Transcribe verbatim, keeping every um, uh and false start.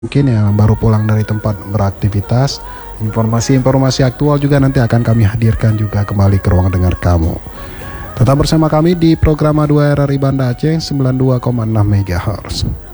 mungkin yang baru pulang dari tempat beraktivitas. Informasi-informasi aktual juga nanti akan kami hadirkan juga kembali ke ruang dengar kamu. Tetap bersama kami di program A dua R R I Banda Aceh sembilan puluh dua koma enam megahertz.